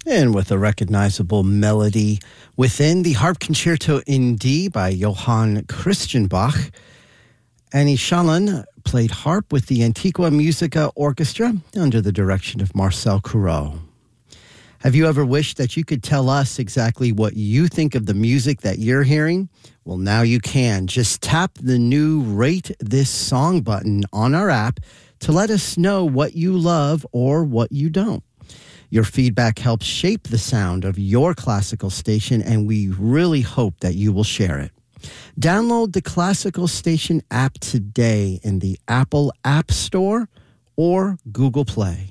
And with a recognizable melody within the Harp Concerto in D by Johann Christian Bach, Annie Shalin played harp with the Antiqua Musica Orchestra under the direction of Marcel Courreau. Have you ever wished that you could tell us exactly what you think of the music that you're hearing? Well, now you can. Just tap the new Rate This Song button on our app to let us know what you love or what you don't. Your feedback helps shape the sound of your classical station, and we really hope that you will share it. Download the Classical Station app today in the Apple App Store or Google Play.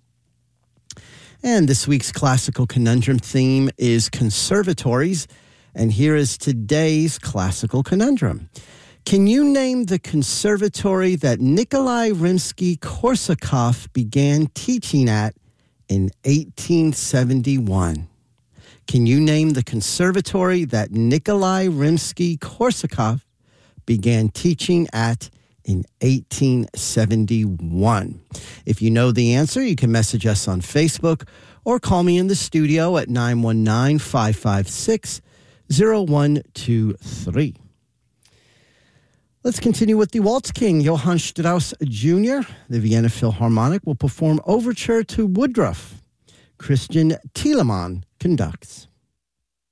And this week's Classical Conundrum theme is conservatories, and here is today's Classical Conundrum. Can you name the conservatory that Nikolai Rimsky-Korsakov began teaching at in 1871? Can you name the conservatory that Nikolai Rimsky-Korsakov began teaching at in 1871? If you know the answer, you can message us on Facebook or call me in the studio at 919-556-0123. Let's continue with the Waltz King, Johann Strauss Jr. The Vienna Philharmonic will perform Overture to Woodruff. Christian Thielemann conducts.